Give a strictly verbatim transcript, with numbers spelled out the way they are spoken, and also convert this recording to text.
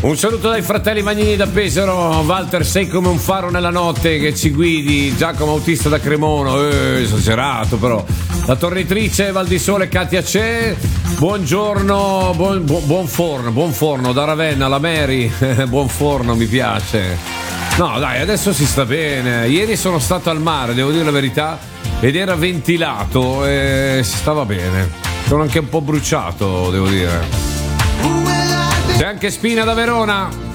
Un saluto dai fratelli Magnini da Pesaro. Walter, sei come un faro nella notte che ci guidi. Giacomo Autista da Cremono, eh, esagerato però. La tornitrice Val di Sole Katia C'è. Buongiorno, buon, buon, buon forno, buon forno da Ravenna, la Mary. Buon forno, mi piace. No dai, adesso si sta bene. Ieri sono stato al mare, devo dire la verità, ed era ventilato e si stava bene. Sono anche un po' bruciato, devo dire. C'è anche Spina da Verona.